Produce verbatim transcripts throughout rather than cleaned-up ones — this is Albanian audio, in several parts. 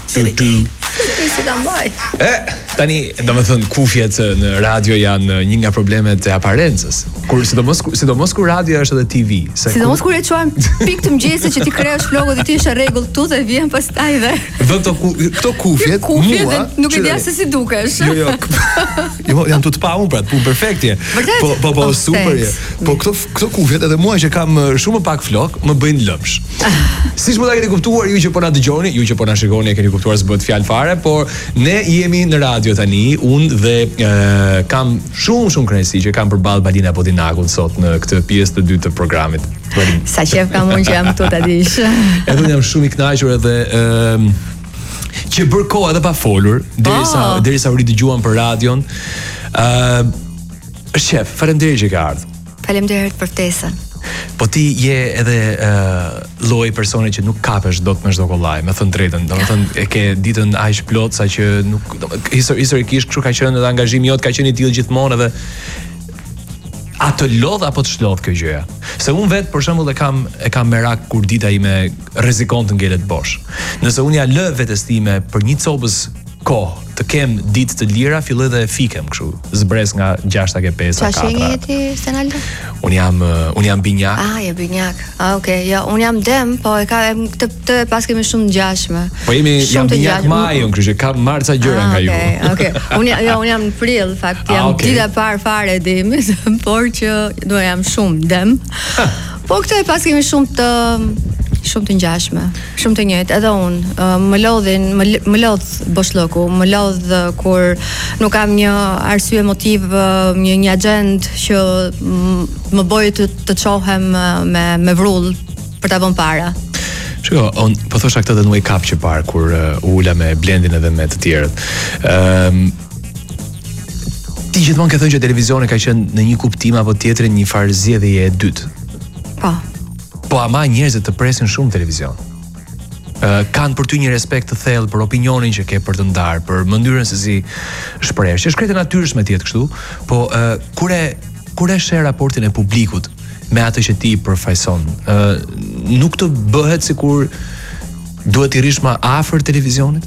Si ta mbaj. E, tani, domethënë kufjet në radio janë një nga problemet e aparencës. Kur sidomos sidomos kur radio është edhe T V. Sidomos kur e çojm pikë të mëngjesit që ti kreosh flokut dhe ti je rregull tu dhe vjen pastaj dhe. Vën këto këto kufjet, mua, nuk e di as se si dukesh. Jo, jo. Jo, janë të pa unë pra, punë perfektje. Po po po super je. Po këto këto kufjet edhe mua që kam shumë më pak flok, më bëjnë lëmsh. Siç mund ta keni kuptuar ju që po na dëgjoni, ju që po na shikoni e keni kuptuar se bëhet fjalë fare, por ne jemi në radio tani, unë dhe e, kam shumë shumë kënaqësi që kam përballë Balina Bodinakun sot në këtë pjesë të dytë të programit. Balin. Sa qef kam unë që jam këtu ta dish. Edhe unë jam shumë i kënaqur edhe ë që bër kohë edhe pa folur, derisa oh. derisa u ridëgjuan për radion. ë Shef, faleminderit që ke ardhur. Faleminderit për ftesën. Po ti je edhe uh, lloji personi që nuk kapesh dot me çdo kollaj, me thënë drejtën, domethënë e ke ditën aq plot sa që nuk historikisht kështu ka qenë edhe angazhimi jot ka qenë i tillë gjithmonë edhe a të lodh apo të shlodh kjo gjëja. Se unë vet për shembull e kam e kam merak kur dita ime rrezikon të ngelet bosh. Nëse unë ja lë vetes time për një copës kohë të kem ditë të lira, filloj dhe fikem kështu, zbres nga gjashta ke pesa katër. Çfarë je ti, Stenaldo? Un jam un jam binjak. Ah, je binjak. Ah, okay. Jo, un jam dem, po e ka këtë të pas kemi shumë ngjashme. Po jemi jam binjak maj, unë kështu që kam marrë ca gjëra nga ju. Okej, okej. Un jo, un jam në prill, fakt, jam dita e parë fare e demit, por që do jam shumë dem. Po këtë e pas kemi shumë të shumë të ngjashme, shumë të njëjtë, edhe unë, uh, më lodhin, më, më lodh boshllëku, më lodh uh, kur nuk kam një arsye motiv, uh, një një agent që më bëj të të çohem uh, me me vrull për ta vënë para. Shiko, on po thosha këtë edhe në Wake Up që parë kur uh, ula me Blendin edhe me të tjerët. Ëm um, Ti gjithmonë ke thënë që televizioni ka qenë në një kuptim apo tjetrin një farë zgjedhje e dytë. Po. Po ama njerëzit të presin shumë televizion. Uh, kanë për ty një respekt të thellë për opinionin që ke për të ndarë, për mënyrën se si shprehesh. Është krejtë natyrshme të jetë kështu, po uh, kur e kur e sheh raportin e publikut me atë që ti përfaqëson, uh, nuk të bëhet sikur duhet i rish më afër televizionit?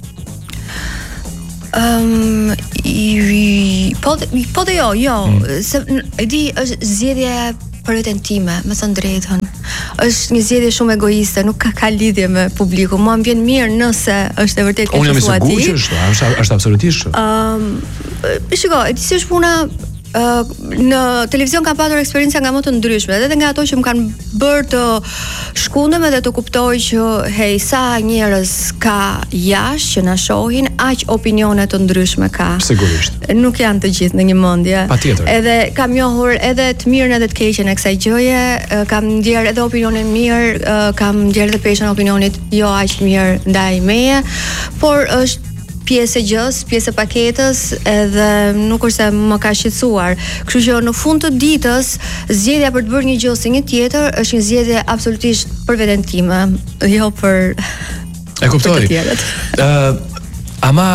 Um, i, po, po dhe jo, jo, mm. se e di është zgjedhje për veten time, me thënë drejtën. Është një zgjedhje shumë egoiste, nuk ka, ka lidhje me publikun. Mua më vjen mirë nëse është e vërtetë kjo thua ti. Unë jam i sigurt që është, është, është absolutisht. Ëm, um, shiko, e di si është puna. Uh, në televizion kam patur eksperjenca nga më të ndryshme, edhe nga ato që më kanë bërë të shkundem edhe të kuptoj që hej, sa njerëz ka jashtë që na shohin, aq opinione të ndryshme ka. Sigurisht. Nuk janë të gjithë në një mendje. Patjetër. Edhe kam njohur edhe të mirën edhe të keqen e kësaj gjëje, kam ndjer edhe opinionin mirë, kam ndjer edhe peshën opinionit jo aq mirë ndaj meje, por është pjesë e gjës, pjesë e paketës, edhe nuk është se më ka shqetësuar. Kështu që në fund të ditës, zgjedhja për të bërë një gjë ose një tjetër është një zgjedhje absolutisht për veten time, jo për e kuptoj. Për të tjerët. Ë, uh, ama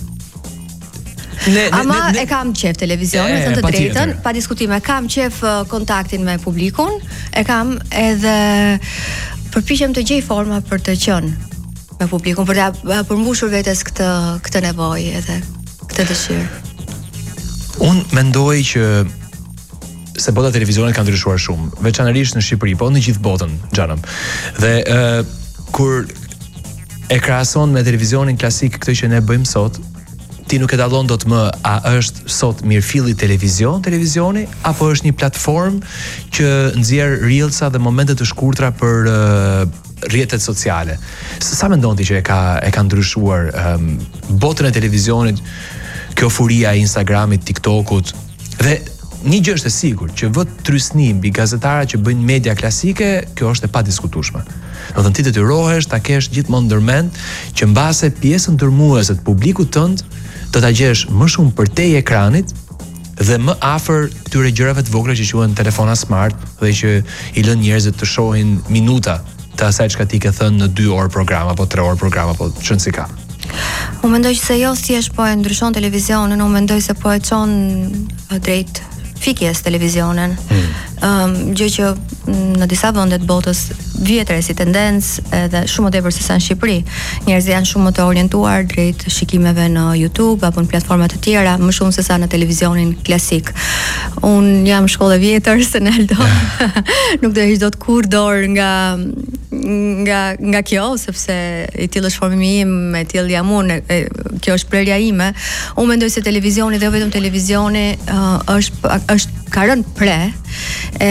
Ne, Ama ne, ne, e kam qef televizion, me thënë të drejtën, pa diskutime, kam qef uh, kontaktin me publikun, e kam edhe përpiqem të gjej forma për të qenë me publikun, për ta përmbushur vetes këtë këtë nevojë edhe këtë dëshirë. Unë mendoj që se bota televizionit ka ndryshuar shumë, veçanërisht në Shqipëri, po në gjithë botën, xhanëm. Dhe uh, kur e krahason me televizionin klasik këtë që ne bëjmë sot, ti nuk e dallon dot më a është sot mirëfilli televizion, televizioni, apo është një platformë që nxjerr reelsa dhe momente të shkurtra për uh, rrjetet sociale. Sa mendon ti që e ka e ka ndryshuar um, botën e televizionit, kjo furia e Instagramit, TikTokut, dhe një gjë është e sigurt që vë trysni mbi gazetarët që bëjnë media klasike, kjo është e padiskutueshme. Do të thonë ti detyrohesh ta kesh gjithmonë ndërmend që mbase pjesën ndërmuese të publikut tënd do ta gjesh më shumë përtej ekranit dhe më afër këtyre gjërave të vogla që quhen telefona smart dhe që i lën njerëzit të shohin minuta të asaj çka ti ke thënë në dy orë program apo tre orë program apo çon si ka. Unë mendoj se jo thjesht po e ndryshon televizionin, unë mendoj se po e çon drejt fikjes televizionin. Mm. Um, gjë që në disa vende të botës vjetre si tendencë edhe shumë më tepër se sa në Shqipëri. Njerëzit janë shumë më të orientuar drejt shikimeve në YouTube apo në platforma të tjera, më shumë se sa në televizionin klasik. Un jam shkollë e vjetër se në Aldo. Nuk do hiq dot kur dorë nga nga nga kjo, sepse i tillë është formimi im, e tillë jam unë, kjo është prerja ime. Unë mendoj se televizioni dhe jo vetëm televizioni uh, është është ka rënë pre e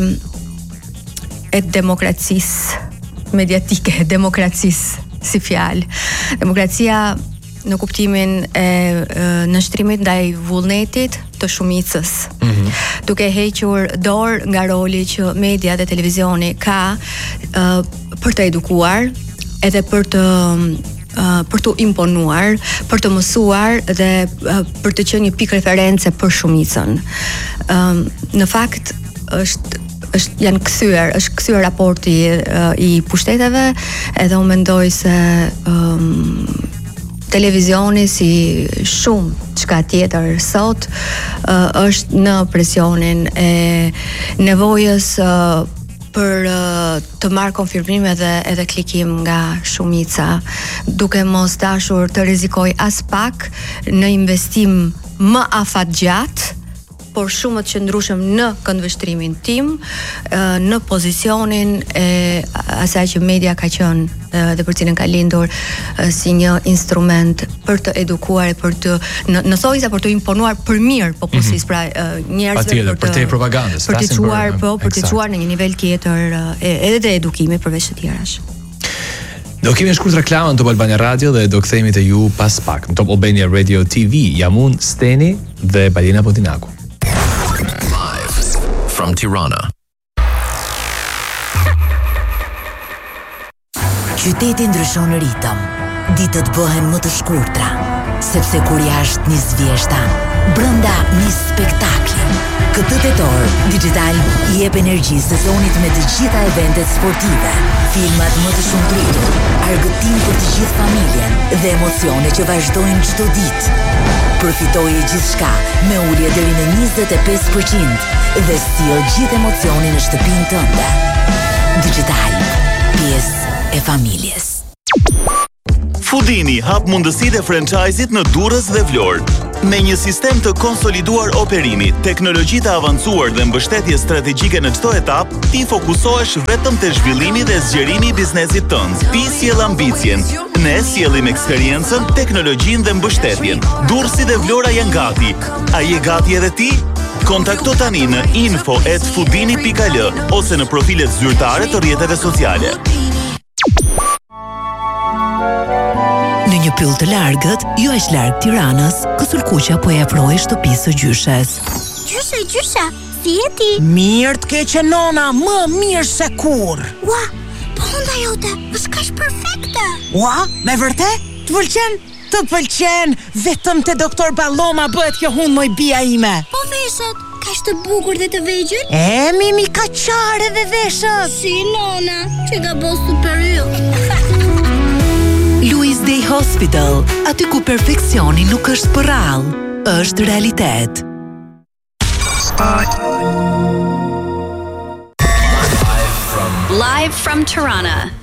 e demokracisë mediatike, demokracisë si fjalë. Demokracia në kuptimin e, e nështrimit ndaj vullnetit të shumicës. Mm-hmm. Duke hequr dorë nga roli që media dhe televizioni ka e, për të edukuar, edhe për të Uh, për të imponuar, për të mësuar dhe uh, për të qenë një pikë reference për shumicën. Um, në fakt është është janë kthyer, është kthyer raporti uh, i pushteteve, edhe unë mendoj se um, televizioni si shumë çka tjetër sot uh, është në presionin e nevojës uh, për uh, të marrë konfirmime dhe edhe klikim nga shumica, duke mos dashur të rrezikoj as pak në investim më afatgjat, por shumë të qëndrueshëm në këndvështrimin tim, uh, në pozicionin e asaj që media ka qenë uh, dhe për cilën ka lindur uh, si një instrument për të edukuar e për të në, në thojza për të imponuar për mirë popullsisë, mm-hmm. pra uh, njerëzve për të për të propagandës, për të çuar, po, për të çuar në një nivel tjetër uh, edhe të edukimit përveç të tjerash. Do kemi shkurt reklamën në Top Albania Radio dhe do kthehemi te ju pas pak në Top Albania Radio T V. Jam unë Steni dhe Balina Potinaku. From Tirana. Qyteti ndryshon ritëm, ditët bëhen më të shkurtra, sepse kur jashtë nis vjeshta, brenda nis spektakli. Këtë tetor, Digital i jep energji sezonit me të gjitha eventet sportive, filmat më të shumëpritur, argëtim për të gjithë familjen dhe emocione që vazhdojnë çdo ditë. Përfitoje gjithçka me ulje deri në njëzet e pesë përqind dhe sjell gjithë emocionin në shtëpinë tënde. Digital, pjesë e familjes. Foodini hap mundësitë e franchise-it në Durrës dhe Vlorë. Me një sistem të konsoliduar operimi, teknologji të avancuar dhe mbështetje strategjike në çdo etap, ti fokusohesh vetëm te zhvillimi dhe zgjerimi i biznesit tënd. Ti sjell ambicien, ne sjellim eksperiencën, teknologjinë dhe mbështetjen. Durrësi dhe Vlora janë gati. A je gati edhe ti? Kontakto tani në info at foodini dot l ose në profilet zyrtare të rrjeteve sociale. Në një pyll të largët, jo aq larg Tiranës, Kësulkuqa po e afroi shtëpisë së gjyshes. Gjyshe, gjyshe, si je ti? Mirë të keqe nona, më mirë se kur. Ua, po hunda jote, është kaq perfekte. Ua, me vërtet? Të pëlqen? Të pëlqen, vetëm te doktor Balloma bëhet kjo hund moj bia ime. Po veshët, kaq të bukur dhe të vegjël? E, mimi ka qare dhe veshët. Si nona, që ka bo super yll. Louis Day Hospital, aty ku perfeksioni nuk është për rallë, është realitet. Live from Tirana.